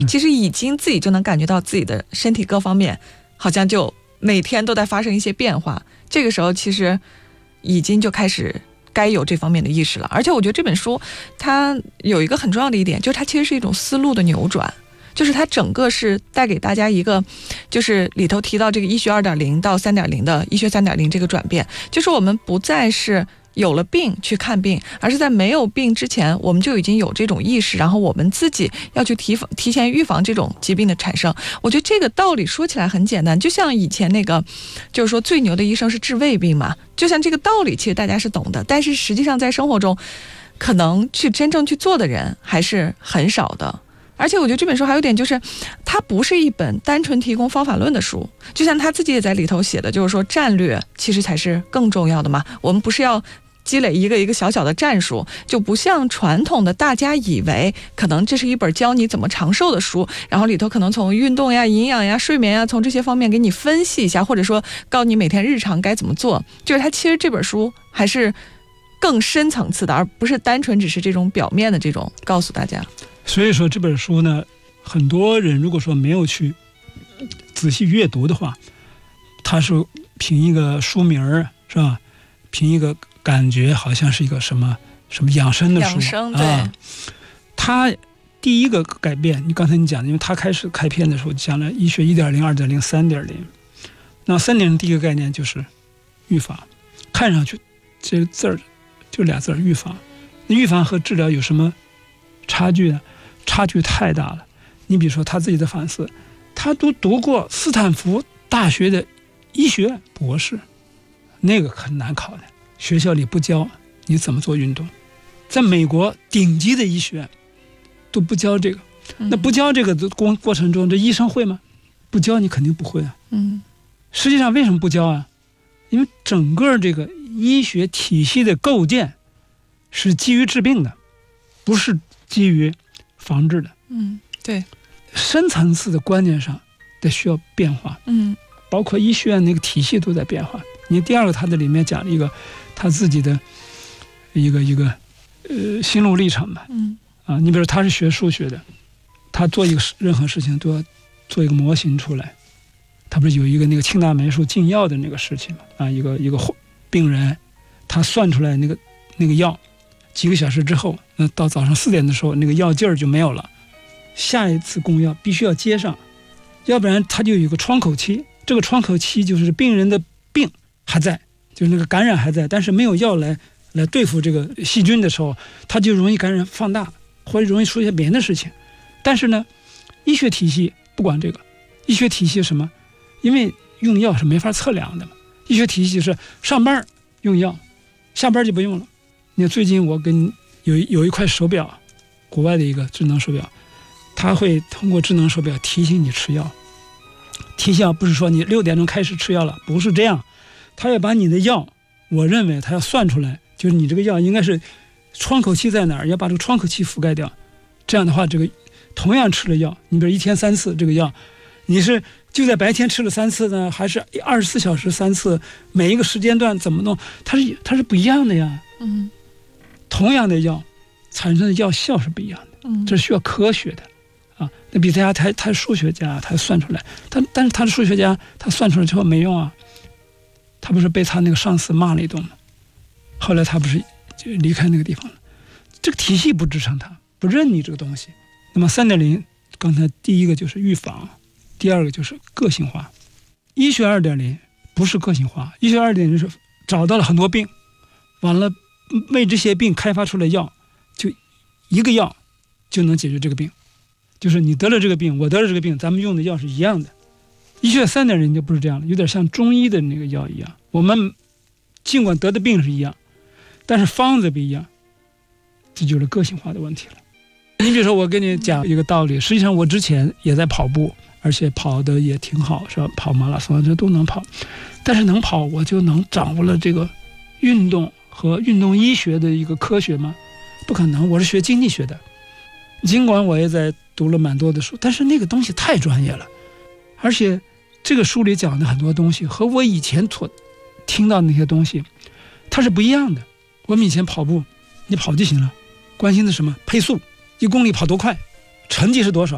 其实已经自己就能感觉到自己的身体各方面好像就每天都在发生一些变化，这个时候其实已经就开始该有这方面的意识了。而且我觉得这本书它有一个很重要的一点，就是它其实是一种思路的扭转，就是它整个是带给大家一个，就是里头提到这个医学 2.0 到 3.0 的医学 3.0 这个转变，就是我们不再是有了病去看病，而是在没有病之前我们就已经有这种意识，然后我们自己要去提前预防这种疾病的产生。我觉得这个道理说起来很简单，就像以前那个就是说最牛的医生是治胃病嘛，就像这个道理其实大家是懂的，但是实际上在生活中可能去真正去做的人还是很少的。而且我觉得这本书还有一点就是，它不是一本单纯提供方法论的书，就像他自己也在里头写的，就是说战略其实才是更重要的嘛。我们不是要积累一个一个小小的战术，就不像传统的大家以为可能这是一本教你怎么长寿的书，然后里头可能从运动呀、营养呀、睡眠呀，从这些方面给你分析一下，或者说告诉你每天日常该怎么做。就是它其实这本书还是更深层次的，而不是单纯只是这种表面的这种告诉大家。 所以说这本书呢，很多人如果说没有去仔细阅读的话，他是凭一个书名是吧，凭一个感觉好像是一个什么养生的书， 养生对。 他第一个改变，刚才你讲的，因为他开始开篇的时候讲了医学 1.0 2.0 3.0， 那 3.0 第一个概念就是预防。看上去这个字儿就俩字儿，预防。预防和治疗有什么差距呢？差距太大了。你比如说他自己的反思，他都读过斯坦福大学的医学博士，那个很难考的，学校里不教你怎么做运动，在美国顶级的医学院都不教这个。那不教这个的过程中，这医生会吗？不教你肯定不会啊。实际上为什么不教啊？因为整个这个医学体系的构建是基于治病的，不是基于防治的。 对， 深层次的观念上得需要变化。包括医学院那个体系都在变化。你第二个，他在里面讲了一个他自己的一个心路历程吧。你比如他是学数学的，他做一个任何事情都要做一个模型出来。他不是有一个那个庆大霉素禁药的那个事情嘛？一个病人，他算出来那个药，几个小时之后，那到早上4点的时候，那个药劲儿就没有了。下一次供药必须要接上，要不然他就有一个窗口期。这个窗口期就是病人的病还在，就是那个感染还在，但是没有药来对付这个细菌的时候，他就容易感染放大，或者容易出现别的事情。但是呢，医学体系不管这个，医学体系什么？因为用药是没法测量的嘛。医学体系是上班用药，下班就不用了。你看最近我跟有一块手表，国外的一个智能手表，它会通过智能手表提醒你吃药。提醒不是说你6点钟开始吃药了，不是这样，它要把你的药，我认为它要算出来，就是你这个药应该是窗口期在哪儿，要把这个窗口期覆盖掉。这样的话，这个同样吃了药，你比如1天3次这个药，你是就在白天吃了3次呢，还是24小时3次？每一个时间段怎么弄？它是不一样的呀。同样的药产生的药效是不一样的。这是需要科学的啊。那比特家他数学家，他算出来，但是他的数学家他算出来之后没用啊。他不是被他那个上司骂了一顿吗？后来他不是就离开那个地方了。这个体系不支撑他，不认你这个东西。那么 3.0 刚才第一个就是预防，第二个就是个性化。医学 2.0 不是个性化，医学 2.0 是找到了很多病，完了为这些病开发出来药，就一个药就能解决这个病，就是你得了这个病，我得了这个病，咱们用的药是一样的。医学 3.0 就不是这样了，有点像中医的那个药一样，我们尽管得的病是一样，但是方子不一样，这就是个性化的问题了。你比如说我跟你讲一个道理，实际上我之前也在跑步，而且跑的也挺好，是吧？跑马拉松这都能跑，但是能跑我就能掌握了这个运动和运动医学的一个科学吗？不可能，我是学经济学的，尽管我也在读了蛮多的书，但是那个东西太专业了，而且这个书里讲的很多东西和我以前所听到的那些东西它是不一样的。我们以前跑步你跑就行了，关心的什么配速，1公里跑多快，成绩是多少，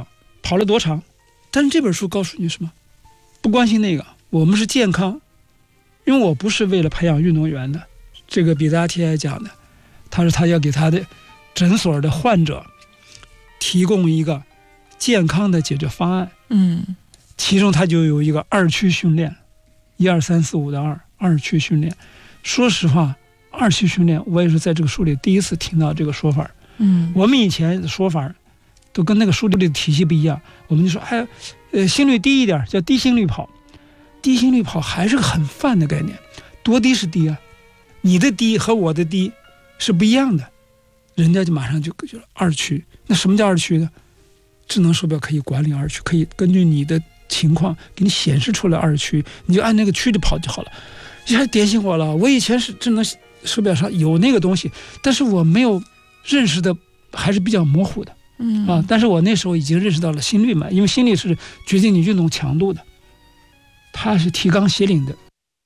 跑了多长。但是这本书告诉你什么？不关心那个，我们是健康。因为我不是为了培养运动员的，这个比达提埃讲的，他说他要给他的诊所的患者提供一个健康的解决方案。其中他就有一个2区训练，1、2、3、4、5的2区训练。说实话，2区训练我也是在这个书里第一次听到这个说法。我们以前的说法都跟那个书里的体系不一样，我们就说心率低一点叫低心率跑。低心率跑还是个很泛的概念，多低是低啊？你的低和我的低是不一样的，人家就马上就2区。那什么叫2区呢？智能手表可以管理2区，可以根据你的情况给你显示出来2区，你就按那个区的跑就好了。这还点醒我了，我以前是智能手表上有那个东西，但是我没有认识的，还是比较模糊的。但是我那时候已经认识到了心率嘛，因为心率是决定你运动强度的。它是提纲挈领的。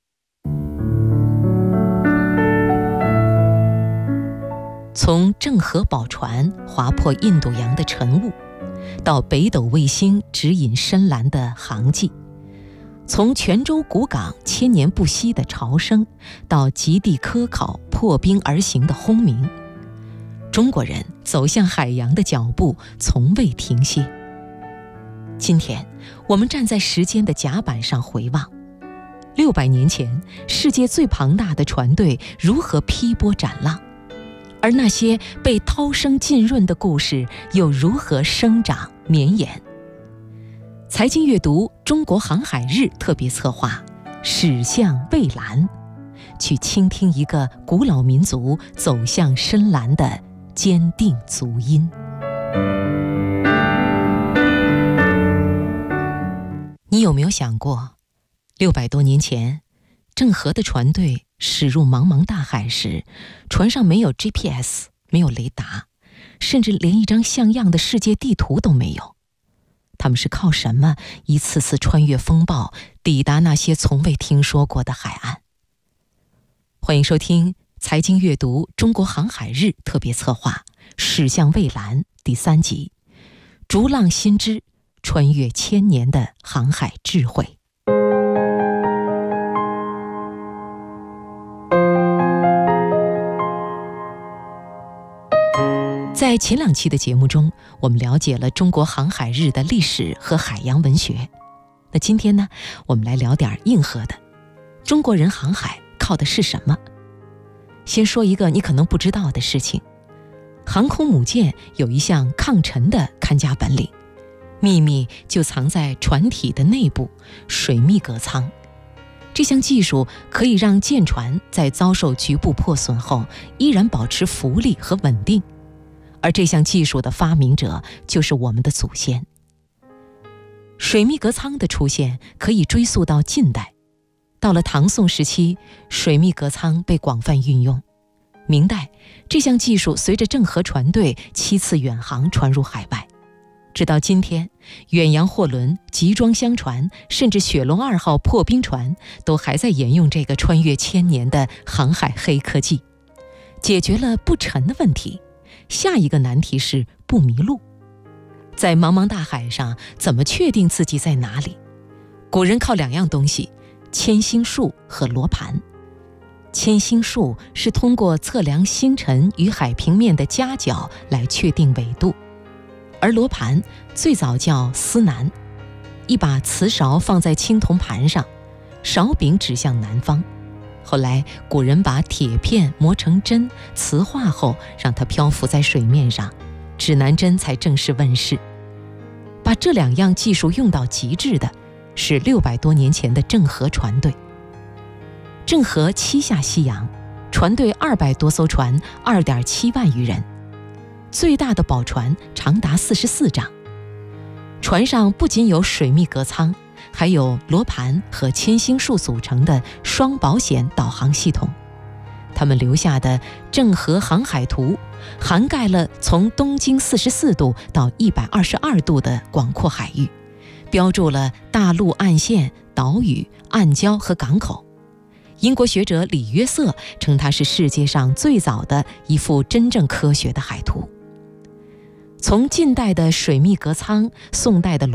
从郑和宝船划破印度洋的晨雾，到北斗卫星指引深蓝的航迹，从泉州古港千年不息的潮声，到极地科考破冰而行的轰鸣，中国人走向海洋的脚步从未停歇。今天我们站在时间的甲板上回望，600年前世界最庞大的船队如何劈波斩浪，而那些被涛声浸润的故事又如何生长绵延。财经阅读中国航海日特别策划驶向蔚蓝，去倾听一个古老民族走向深蓝的坚定足音。你有没有想过，600多年前郑和的船队驶入茫茫大海时，船上没有 GPS， 没有雷达，甚至连一张像样的世界地图都没有。他们是靠什么一次次穿越风暴，抵达那些从未听说过的海岸？欢迎收听财经阅读中国航海日特别策划驶向蔚蓝第3集，逐浪新知，穿越千年的航海智慧。在前2期的节目中，我们了解了中国航海日的历史和海洋文学。那今天呢，我们来聊点硬核的。中国人航海靠的是什么？先说一个你可能不知道的事情，航空母舰有一项抗沉的看家本领，秘密就藏在船体的内部水密隔舱。这项技术可以让舰船在遭受局部破损后依然保持浮力和稳定，而这项技术的发明者就是我们的祖先。水密隔舱的出现可以追溯到近代，到了唐宋时期，水密隔舱被广泛运用。明代，这项技术随着郑和船队7次远航传入海外。直到今天，远洋货轮、集装箱船，甚至雪龙2号破冰船都还在沿用这个穿越千年的航海黑科技，解决了不沉的问题。下一个难题是不迷路。在茫茫大海上，怎么确定自己在哪里？古人靠2样东西，铅星术和罗盘。铅星术是通过测量星辰与海平面的夹角来确定纬度，而罗盘最早叫司南，一把瓷勺放在青铜盘上，勺柄指向南方。后来古人把铁片磨成针，磁化后让它漂浮在水面上，指南针才正式问世。把这2样技术用到极致的是600多年前的郑和船队。郑和7下西洋，船队200多艘船，2.7万余人，最大的宝船长达44丈。船上不仅有水密隔舱，还有罗盘和铅星术组成的双保险导航系统。他们留下的郑和航海图涵盖了从东经44度到122度的广阔海域，标注了大陆岸线、岛屿、暗礁和港口。英国学者李约瑟称它是世界上最早的一幅真正科学的海图。 从近代的水密阁舱、宋代的